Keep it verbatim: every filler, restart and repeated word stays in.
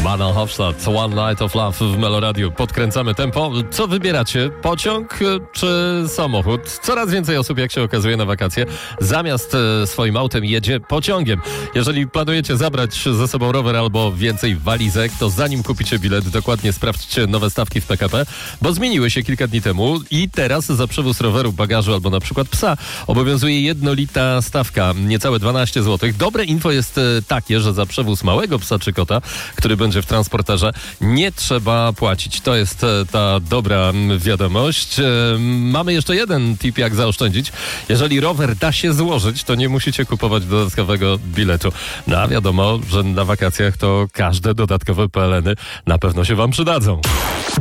Marlon Hofstadt, One Night of Love w Meloradiu. Podkręcamy tempo. Co wybieracie? Pociąg czy samochód? Coraz więcej osób, jak się okazuje, na wakacje zamiast e, swoim autem jedzie pociągiem. Jeżeli planujecie zabrać ze sobą rower albo więcej walizek, to zanim kupicie bilet, dokładnie sprawdźcie nowe stawki w P K P, bo zmieniły się kilka dni temu i teraz za przewóz roweru, bagażu albo na przykład psa obowiązuje jednolita stawka, niecałe dwanaście złotych. Dobre info jest e, takie, że za przewóz małego psa czy kota, który będzie w transporterze, nie trzeba płacić. To jest e, ta dobra wiadomość. E, mamy jeszcze jeden tip, jak zaoszczędzić. Jeżeli rower da się złożyć, to nie musicie kupować dodatkowego biletu. No a wiadomo, że na wakacjach to każde dodatkowe P L N-y na pewno się wam przydadzą.